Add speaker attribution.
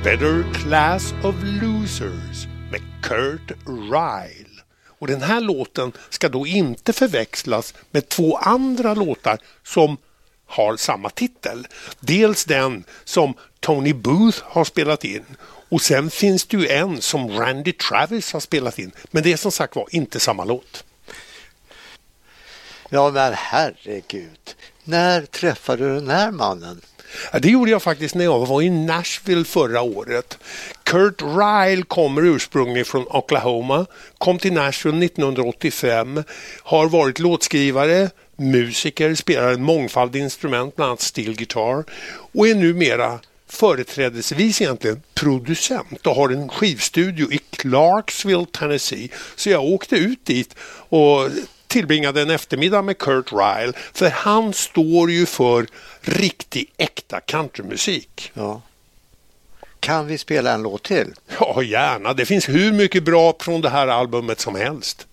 Speaker 1: Better Class of Losers med Kurt Ryle. Och den här låten ska då inte förväxlas med två andra låtar som har samma titel. Dels den som Tony Booth har spelat in och sen finns det ju en som Randy Travis har spelat in. Men det är som sagt var inte samma låt.
Speaker 2: Ja men herregud, när träffade du den här mannen?
Speaker 1: Ja, det gjorde jag faktiskt när jag var i Nashville förra året. Kurt Ryle kommer ursprungligen från Oklahoma, kom till Nashville 1985, har varit låtskrivare, musiker, spelar en mångfald instrument, bland annat steel guitar och är numera företrädesvis egentligen producent och har en skivstudio i Clarksville, Tennessee. Så jag åkte ut dit och tillbringade en eftermiddag med Kurt Ryle, för han står ju för riktig äkta countrymusik.
Speaker 2: Ja. Kan vi spela en låt till?
Speaker 1: Ja, gärna. Det finns hur mycket bra från det här albumet som helst.